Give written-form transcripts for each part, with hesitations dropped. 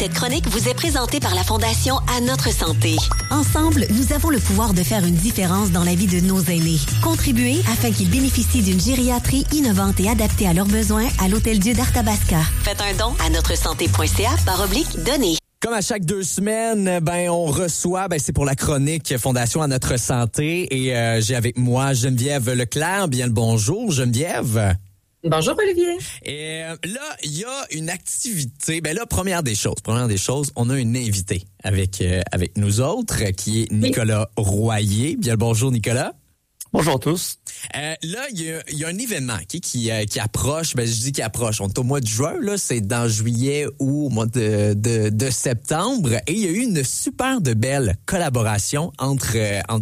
Cette chronique vous est présentée par la Fondation À Notre Santé. Ensemble, nous avons le pouvoir de faire une différence dans la vie de nos aînés. Contribuez afin qu'ils bénéficient d'une gériatrie innovante et adaptée à leurs besoins à l'Hôtel-Dieu d'Arthabasca. Faites un don à notresanté.ca/donner. Comme à chaque 2 semaines, on reçoit, c'est pour la chronique Fondation à notre santé et j'ai avec moi Geneviève Leclerc. Bien le bonjour Geneviève. Bonjour Olivier. Et là, il y a une activité. Première des choses, on a une invitée avec nous autres qui est Nicolas Royer. Bien le bonjour Nicolas. Bonjour à tous. Là, il y a un événement qui approche. Je dis qu'il approche. On est au mois de juin, là, c'est dans juillet ou au mois de septembre. Et il y a eu une super de belle collaboration entre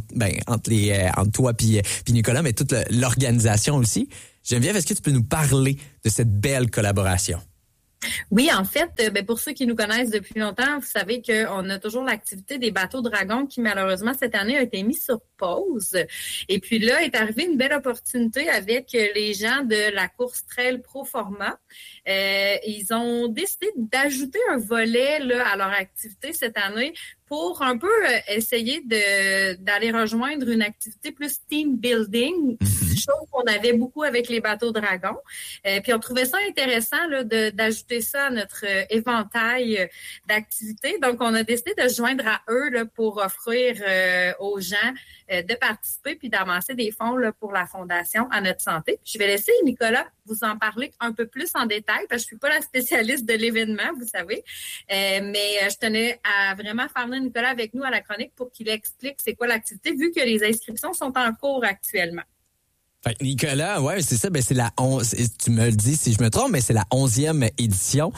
toi puis Nicolas, mais toute l'organisation aussi. Geneviève, est-ce que tu peux nous parler de cette belle collaboration? Oui, en fait, pour ceux qui nous connaissent depuis longtemps, vous savez qu'on a toujours l'activité des bateaux dragons qui, malheureusement, cette année a été mise sur pause. Et puis là, est arrivée une belle opportunité avec les gens de la course Trail Pro Format. Ils ont décidé d'ajouter un volet là, à leur activité cette année pour un peu essayer d'aller rejoindre une activité plus team building, chose qu'on avait beaucoup avec les bateaux dragons. Puis on trouvait ça intéressant là, d'ajouter ça à notre éventail d'activités. Donc, on a décidé de se joindre à eux là, pour offrir aux gens de participer puis d'amasser des fonds là, pour la Fondation à notre santé. Puis je vais laisser Nicolas vous en parler un peu plus en détail parce que je suis pas la spécialiste de l'événement, vous savez. Mais je tenais à vraiment faire venir Nicolas avec nous à la chronique pour qu'il explique c'est quoi l'activité vu que les inscriptions sont en cours actuellement. Fait que Nicolas, ouais, c'est ça, c'est la 11, tu me le dis si je me trompe, mais c'est la 11e édition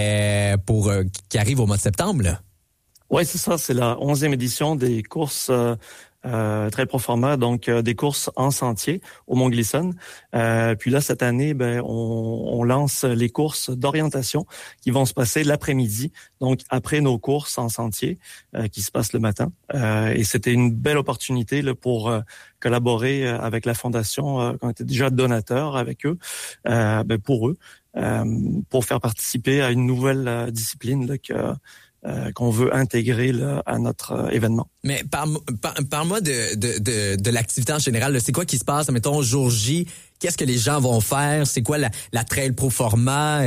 qui arrive au mois de septembre, là. Oui, c'est ça, c'est la 11e édition des courses Trail Pro Format, donc des courses en sentier au Mont Glisson. Puis là, cette année, on lance les courses d'orientation qui vont se passer l'après-midi, donc après nos courses en sentier qui se passent le matin. Et c'était une belle opportunité là, pour collaborer avec la Fondation, qu'on était déjà donateur avec eux, pour eux, pour faire participer à une nouvelle discipline là, qu'on veut intégrer là, à notre événement. Mais parle-moi de l'activité en général. Là. C'est quoi qui se passe, mettons, jour J? Qu'est-ce que les gens vont faire? C'est quoi la Trail Pro Format?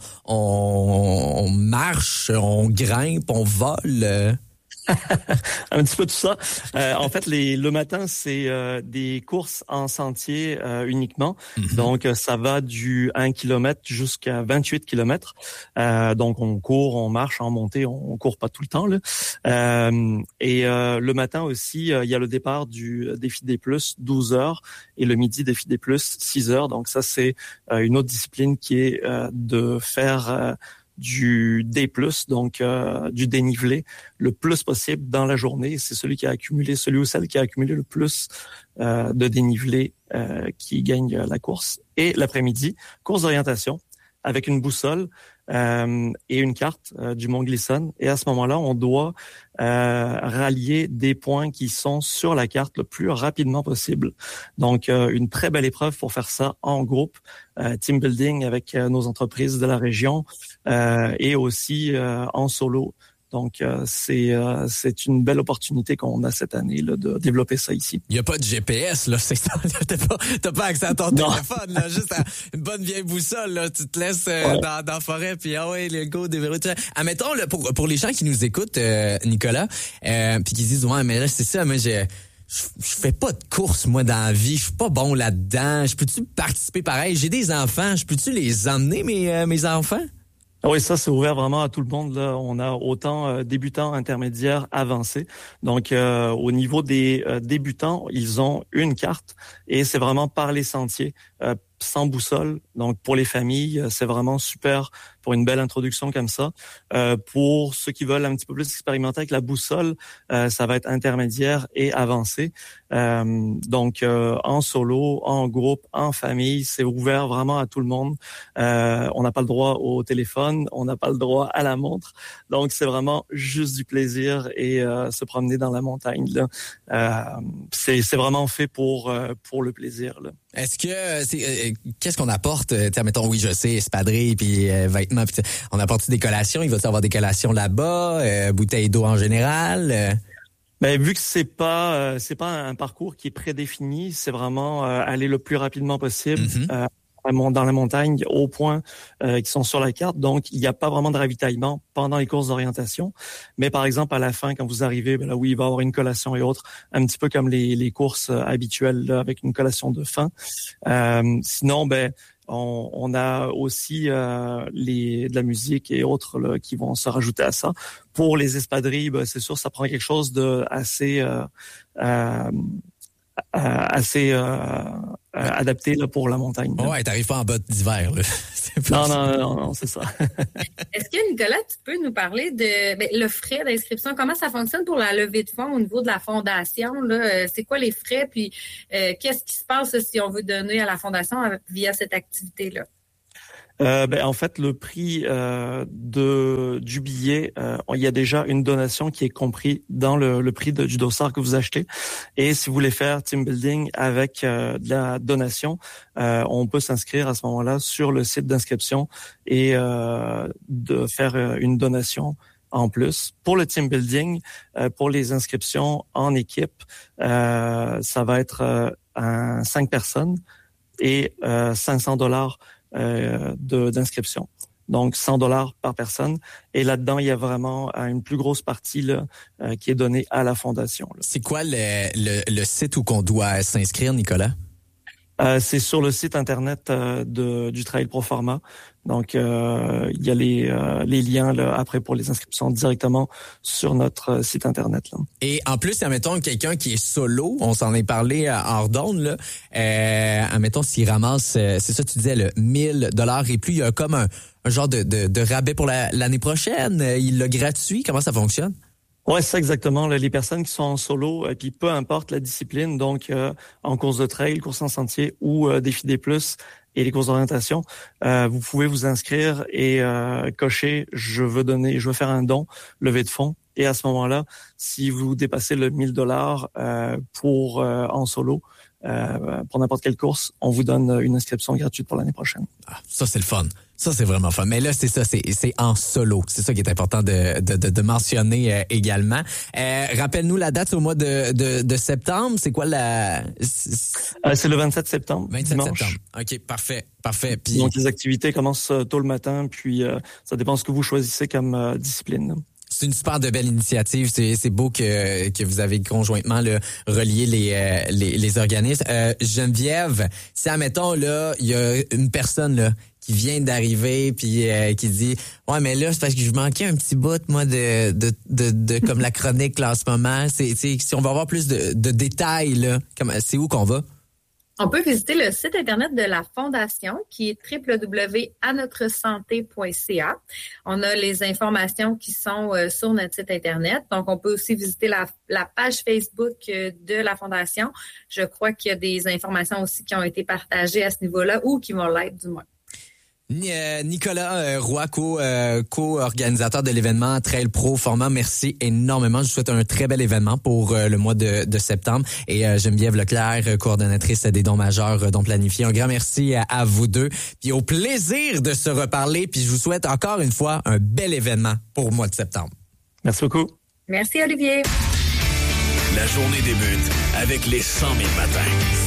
On marche, on grimpe, on vole? Un petit peu tout ça. En fait, le matin, c'est des courses en sentier uniquement. Donc, ça va du 1 km jusqu'à 28 km. Donc, on court, on marche en montée, on court pas tout le temps. Là. Et le matin aussi, il y a le départ du défi des plus 12 heures et le midi défi des plus 6 heures. Donc, ça, c'est une autre discipline qui est de faire du D+, donc du dénivelé le plus possible dans la journée. C'est celui ou celle qui a accumulé le plus de dénivelé qui gagne la course. Et l'après-midi, course d'orientation avec une boussole et une carte du Mont Glisson. Et à ce moment-là, on doit rallier des points qui sont sur la carte le plus rapidement possible. Donc, une très belle épreuve pour faire ça en groupe, team building avec nos entreprises de la région et aussi en solo. Donc, c'est une belle opportunité qu'on a cette année là, de développer ça ici. Il n'y a pas de GPS, là, c'est ça. T'as pas accès à ton téléphone, là, juste une bonne vieille boussole, là. Tu te laisses dans la forêt, puis le go des vélos. Admettons, là, pour les gens qui nous écoutent, Nicolas, puis qui disent, ouais, mais là, c'est ça, moi, je fais pas de course, moi, dans la vie. Je suis pas bon là-dedans. Je peux-tu participer pareil? J'ai des enfants. Je peux-tu les emmener, mes enfants? Oui, ça, c'est ouvert vraiment à tout le monde. Là. On a autant débutants, intermédiaires, avancés. Donc, au niveau des débutants, ils ont une carte et c'est vraiment par les sentiers, sans boussole. Donc, pour les familles, c'est vraiment super pour une belle introduction comme ça. Pour ceux qui veulent un petit peu plus expérimenter avec la boussole, ça va être intermédiaire et avancé. Donc, en solo, en groupe, en famille, c'est ouvert vraiment à tout le monde. On n'a pas le droit au téléphone, on n'a pas le droit à la montre. Donc, c'est vraiment juste du plaisir et se promener dans la montagne. Là. C'est vraiment fait pour le plaisir. Là. Est-ce que qu'est-ce qu'on apporte? Mettons, oui, je sais, espadrilles puis vêtements. Pis on apporte des collations. Il va y avoir des collations là-bas, bouteilles d'eau en général. Ben, vu que c'est pas un parcours qui est prédéfini, c'est vraiment aller le plus rapidement possible. Dans la montagne, aux points qui sont sur la carte. Donc, il n'y a pas vraiment de ravitaillement pendant les courses d'orientation. Mais par exemple, à la fin, quand vous arrivez, ben là, oui, il va y avoir une collation et autres, un petit peu comme les courses habituelles, là, avec une collation de fin. Sinon, ben, on a aussi de la musique et autres là, qui vont se rajouter à ça. Pour les espadrilles, ben, c'est sûr, ça prend quelque chose de assez adapté là, pour la montagne. Là. Ouais, t'arrives pas en bottes d'hiver. Là. Non, c'est ça. Est-ce que, Nicolas, tu peux nous parler de le frais d'inscription? Comment ça fonctionne pour la levée de fonds au niveau de la fondation? Là? C'est quoi les frais? Puis, qu'est-ce qui se passe si on veut donner à la fondation via cette activité-là? En fait, le prix du billet, il y a déjà une donation qui est compris dans le prix du dossard que vous achetez. Et si vous voulez faire team building avec de la donation, on peut s'inscrire à ce moment-là sur le site d'inscription et de faire une donation en plus. Pour le team building, pour les inscriptions en équipe, ça va être 5 personnes et $500 d'inscription. Donc, $100 par personne. Et là-dedans, il y a vraiment une plus grosse partie là, qui est donnée à la fondation. Là. C'est quoi le site où qu'on doit s'inscrire, Nicolas? C'est sur le site Internet du Trail Proforma. Donc, il y a les liens là, après pour les inscriptions directement sur notre site Internet. Là. Et en plus, admettons quelqu'un qui est solo, on s'en est parlé hors d'onde, là. Admettons s'il ramasse, c'est ça tu disais, le $1,000 et plus, il y a comme un genre de rabais pour l'année prochaine. Il l'a gratuit. Comment ça fonctionne? Ouais, c'est ça exactement. Là, les personnes qui sont en solo, puis peu importe la discipline, donc en course de trail, course en sentier ou défi des plus et les courses d'orientation, vous pouvez vous inscrire et cocher je veux faire un don, levée de fonds. Et à ce moment-là, si vous dépassez le $1,000 pour en solo, pour n'importe quelle course, on vous donne une inscription gratuite pour l'année prochaine. Ah, ça c'est le fun. Ça, c'est vraiment fun. Mais là, c'est ça, c'est en solo. C'est ça qui est important de mentionner également. Rappelle-nous la date, c'est au mois de septembre. C'est quoi c'est le 27 septembre. 27 dimanche. septembre. OK, parfait. Puis... Donc, les activités commencent tôt le matin, puis ça dépend de ce que vous choisissez comme discipline. C'est une super de belle initiative. C'est beau que vous avez conjointement là, relié les organismes. Geneviève, si admettons là, il y a une personne là qui vient d'arriver puis qui dit ouais mais là c'est parce que je manquais un petit bout moi de comme la chronique là en ce moment. C'est si on va avoir plus de détails là, c'est où qu'on va? On peut visiter le site Internet de la Fondation qui est www.anotresanté.ca. On a les informations qui sont sur notre site Internet. Donc, on peut aussi visiter la page Facebook de la Fondation. Je crois qu'il y a des informations aussi qui ont été partagées à ce niveau-là ou qui vont l'être du moins. Nicolas Roy, co-organisateur de l'événement Trail Proforma, merci énormément. Je vous souhaite un très bel événement pour le mois de septembre. Et Geneviève Leclerc, coordonnatrice des dons majeurs dons planifiés. Un grand merci à vous deux. Puis au plaisir de se reparler. Puis je vous souhaite encore une fois un bel événement pour le mois de septembre. Merci beaucoup. Merci Olivier. La journée débute avec les 100 000 matins.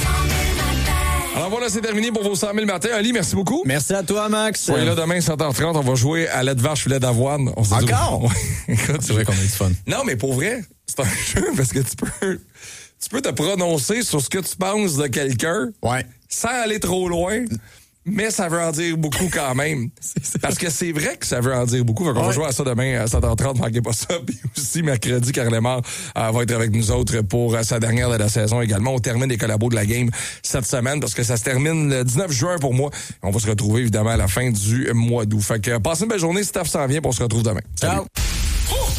Alors voilà, c'est terminé pour vos 100 000 matins. Ali, merci beaucoup. Merci à toi, Max. Soyez là demain, 7h30. On va jouer à lait de vache ou lait d'avoine. Encore? Écoute, c'est vrai qu'on a eu du fun. Non, mais pour vrai, c'est un jeu parce que tu peux te prononcer sur ce que tu penses de quelqu'un. Ouais. Sans aller trop loin. Mais ça veut en dire beaucoup quand même. Parce que c'est vrai que ça veut en dire beaucoup. Fait qu'on va jouer à ça demain à 7h30. Manquez pas ça. Puis aussi, mercredi, Karl Lemar va être avec nous autres pour sa dernière de la saison également. On termine les collabos de la game cette semaine parce que ça se termine le 19 juin pour moi. On va se retrouver évidemment à la fin du mois d'août. Fait que passez une belle journée. Steph s'en vient. On se retrouve demain. Ciao. Salut.